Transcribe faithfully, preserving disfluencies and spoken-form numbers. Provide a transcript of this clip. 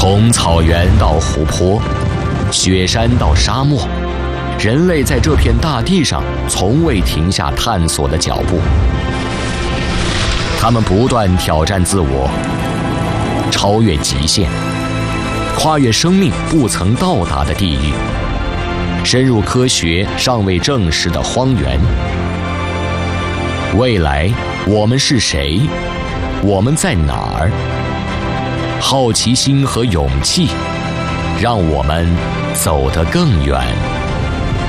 从草原到湖泊，雪山到沙漠，人类在这片大地上从未停下探索的脚步。他们不断挑战自我，超越极限，跨越生命不曾到达的地域，深入科学尚未证实的荒原。未来，我们是谁？我们在哪儿？好奇心和勇气，让我们走得更远。